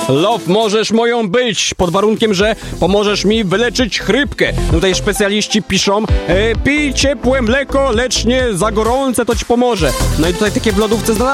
Love, możesz moją być, pod warunkiem, że pomożesz mi wyleczyć chrypkę. Tutaj specjaliści piszą, pij ciepłe mleko, lecz nie za gorące, to ci pomoże. No i tutaj takie w lodówce znalazłem.